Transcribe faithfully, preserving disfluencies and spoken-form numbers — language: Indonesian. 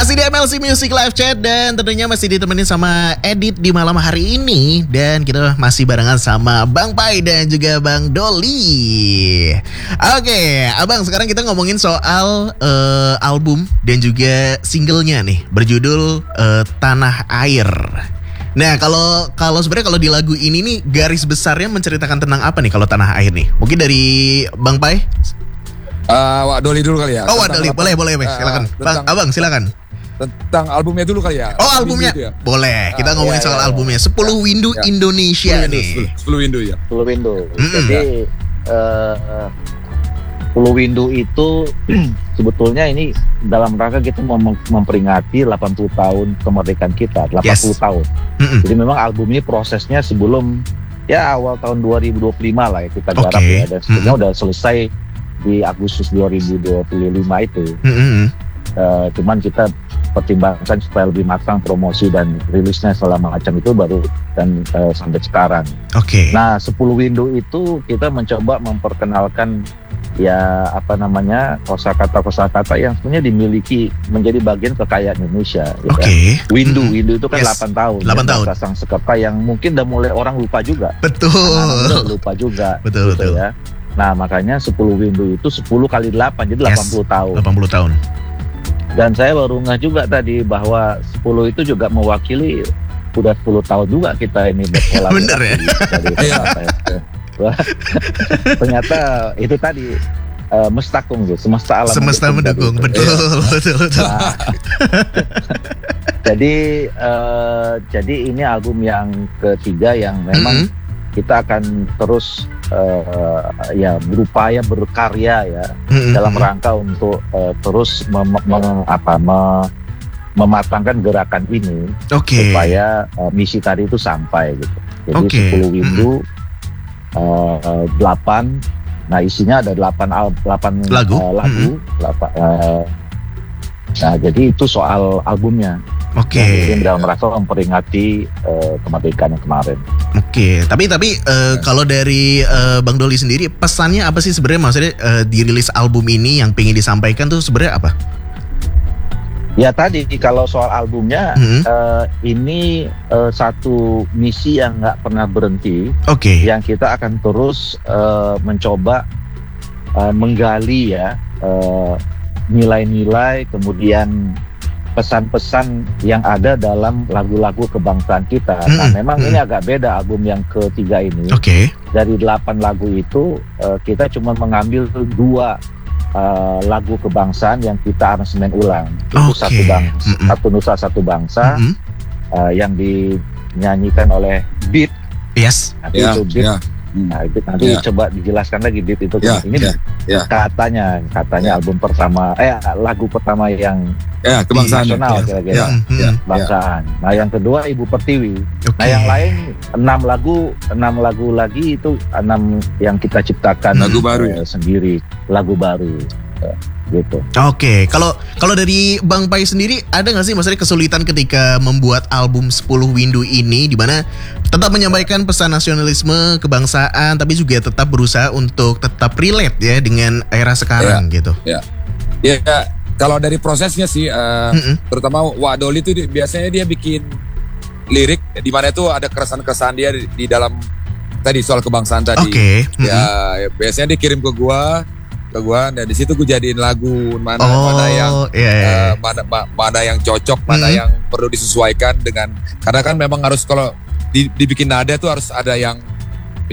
Masih di M L C Music Live Chat dan tentunya masih ditemenin sama Edit di malam hari ini. Dan kita masih barengan sama Bang Pai dan juga Bang Doli. Oke, Abang, sekarang kita ngomongin soal uh, album dan juga singlenya nih, berjudul uh, Tanah Air. Nah, kalau kalau sebenarnya kalau di lagu ini nih garis besarnya menceritakan tentang apa nih kalau Tanah Air nih? Mungkin dari Bang Pai? Uh, Wak Doli dulu kali ya. Oh, Wak Doli, boleh, boleh, boleh. Silakan. Uh, Bang, Abang, silakan. Tentang albumnya dulu kali ya. Oh, albumnya. Ya? Boleh. Kita uh, ngomongin iya, soal iya, albumnya. sepuluh iya, Windu iya. Indonesia sepuluh nih. sepuluh Windu ya. sepuluh Windu. Mm-hmm. Jadi uh, sepuluh Windu itu sebetulnya ini dalam rangka kita mem- memperingati delapan puluh tahun kemerdekaan kita, delapan puluh yes. tahun. Mm-hmm. Jadi memang album ini prosesnya sebelum ya awal tahun dua ribu dua puluh lima lah ya kita garap okay. ya. Dan sebenarnya mm-hmm. udah selesai di Agustus dua ribu dua puluh lima itu. Mm-hmm. Uh, cuman kita pertimbangkan supaya lebih matang promosi dan rilisnya selama macam itu baru dan uh, sampai sekarang. Oke. Okay. Nah, sepuluh Windu itu kita mencoba memperkenalkan ya apa namanya kosakata-kosakata yang sebenarnya dimiliki menjadi bagian kekayaan Indonesia. Oke. Okay. Ya. Windu, mm-hmm. Windu itu kan yes. delapan tahun. delapan tahun. Sang Sekerta yang mungkin udah mulai orang lupa juga. Betul. Anak-anak lupa juga. Betul, gitu betul. Ya. Nah, makanya sepuluh Windu itu sepuluh kali delapan, jadi yes. delapan puluh tahun. delapan puluh tahun. Dan saya baru ngeh juga tadi bahwa sepuluh itu juga mewakili udah sepuluh tahun juga kita ini berkolaborasi. Bener ya? Iya. Ternyata itu tadi uh, mestakung gitu, semesta alam semesta mendukung, betul, betul, betul, betul. Nah, jadi uh, jadi ini album yang ketiga yang memang mm-hmm. kita akan terus uh, ya berupaya berkarya ya mm-hmm. dalam rangka untuk uh, terus mem- mem- apa, mem- mematangkan gerakan ini okay. supaya uh, misi tadi itu sampai gitu. Jadi okay. sepuluh Windu mm-hmm. uh, delapan, nah isinya ada delapan al- delapan lagu, uh, lagu mm-hmm. delapan, uh, nah jadi itu soal albumnya. Oke. Okay. Dalam rangka memperingati uh, kemerdekaan yang kemarin. Oke. Okay. Tapi tapi uh, kalau dari uh, Bang Doli sendiri pesannya apa sih sebenarnya, maksudnya uh, dirilis album ini yang pengen disampaikan tuh sebenarnya apa? Ya tadi kalau soal albumnya hmm. uh, ini uh, satu misi yang nggak pernah berhenti. Oke. Okay. Yang kita akan terus uh, mencoba uh, menggali ya uh, nilai-nilai kemudian pesan-pesan yang ada dalam lagu-lagu kebangsaan kita. Mm-hmm. Nah, memang mm-hmm. ini agak beda album yang ketiga ini. Oke. Okay. Dari delapan lagu itu uh, kita cuma mengambil dua uh, lagu kebangsaan yang kita aransemen ulang. Itu okay. satu bangsa, mm-hmm. satu nusa satu bangsa mm-hmm. uh, yang dinyanyikan oleh Beat. Yes. Nanti yeah, itu Beat. Yeah. Hmm. Nah, itu nanti yeah. coba dijelaskan lagi Beat itu yeah, ini yeah, yeah. katanya katanya yeah. album pertama eh lagu pertama yang yeah, kebangsaan nasional yeah. kira-kira yeah. yeah. bangsaan. Nah, yang kedua Ibu Pertiwi. Okay. Nah, yang lain enam lagu enam lagu lagi itu enam yang kita ciptakan lagu baru uh, ya? sendiri, lagu baru. Uh, gitu. Oke, okay. kalau kalau dari Bang Pai sendiri ada nggak sih maksudnya kesulitan ketika membuat album sepuluh Windu ini, di mana tetap menyampaikan pesan nasionalisme kebangsaan, tapi juga tetap berusaha untuk tetap relate ya dengan era sekarang ya, gitu. Ya, ya kalau dari prosesnya sih, uh, mm-hmm. terutama Wak Doli itu biasanya dia bikin lirik di mana itu ada keresahan-keresahan dia di, di dalam tadi soal kebangsaan tadi. Oke. Okay. Mm-hmm. Ya, ya biasanya dia kirim ke gua. ke gua, dan di situ gua jadiin lagu mana oh, mana yang yeah, yeah. Uh, mana ma- mana yang cocok, mm-hmm. mana yang perlu disesuaikan dengan, karena kan memang harus kalau di, dibikin nada tuh harus ada yang